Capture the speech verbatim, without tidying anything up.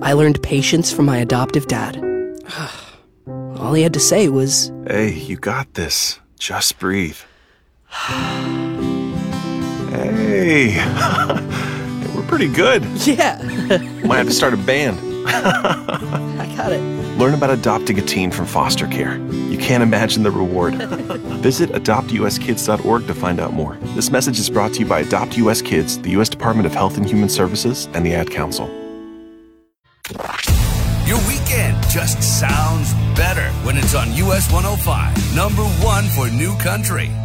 I learned patience from my adoptive dad. All he had to say was, "Hey, you got this. Just breathe." Hey, we're pretty good. yeah, Might have to start a band. I got it. Learn about adopting a teen from foster care. You can't imagine the reward. Visit adopt u s kids dot org to find out more. This message is brought to you by Adopt U S Kids, the U S Department of Health and Human Services, and the Ad Council. Your weekend just sounds better when it's on U S one oh five, number one for new country.